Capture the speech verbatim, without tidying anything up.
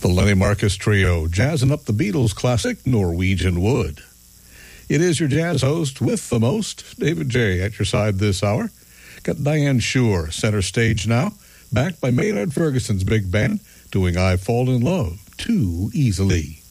The Lenny Marcus Trio, jazzing up the Beatles' classic Norwegian Wood. It is your jazz host with the most, David J. at your side this hour. Got Diane Shure center stage now, backed by Maynard Ferguson's big band, doing I Fall in Love Too Easily.